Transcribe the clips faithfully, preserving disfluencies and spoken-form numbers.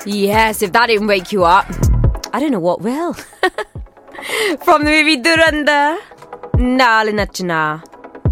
Yes, if that didn't wake you up, I don't know what will. From the movie Durandar, Naal Nachna.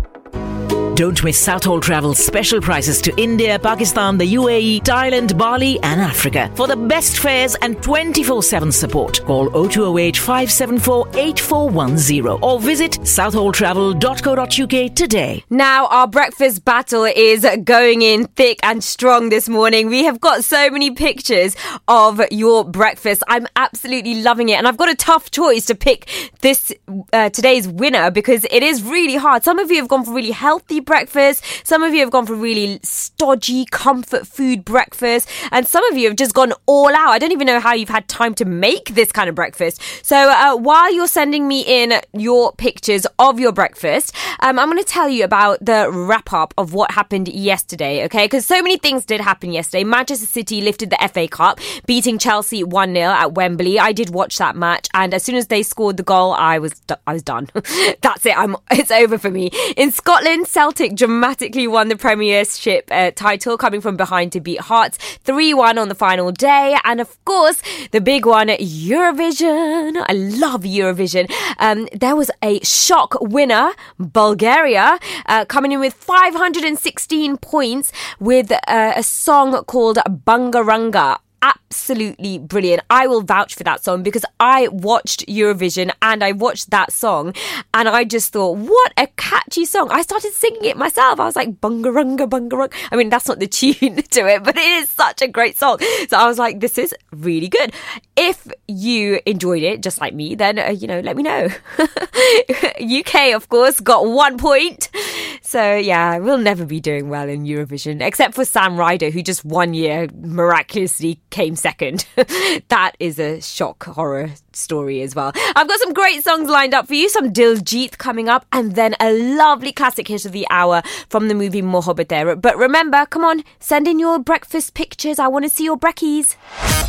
Don't miss Southall Travel's special prices to India, Pakistan, the U A E, Thailand, Bali and Africa. For the best fares and twenty-four seven support, call oh two oh eight, five seven four, eight four one oh or visit southall travel dot co dot uk today. Now, our breakfast battle is going in thick and strong this morning. We have got so many pictures of your breakfast. I'm absolutely loving it. And I've got a tough choice to pick this uh, today's winner because it is really hard. Some of you have gone for really healthy breakfast. Some of you have gone for really stodgy comfort food breakfast. And some of you have just gone all out. I don't even know how you've had time to make this kind of breakfast. So uh, while you're sending me in your pictures of your breakfast, um, I'm going to tell you about the wrap-up of what happened yesterday, okay? Because so many things did happen yesterday. Manchester City lifted the F A Cup, beating Chelsea one nil at Wembley. I did watch that match, and as soon as they scored the goal, I was I was done. That's it. I'm. It's over for me. In Scotland, Celtic dramatically won the Premiership uh, title, coming from behind to beat Hearts three one on the final day. And of course, the big one, Eurovision. I love Eurovision. Um, there was a shock winner, Bulgaria, uh, coming in with five hundred sixteen points with uh, a song called Bangaranga. Absolutely brilliant. I will vouch for that song because I watched Eurovision and I watched that song and I just thought, what a catchy song. I started singing it myself. I was like, bungarunga, bungarunga. I mean, that's not the tune to it, but it is such a great song. So I was like, this is really good. If you enjoyed it, just like me, then, uh, you know, let me know. U K, of course, got one point. So, yeah, we'll never be doing well in Eurovision, except for Sam Ryder, who just one year miraculously came second. That is a shock horror story as well. I've got some great songs lined up for you. Some Diljit coming up, and then a lovely classic hit of the hour from the movie Mohabbatein. But remember, come on, send in your breakfast pictures. I want to see your brekkies.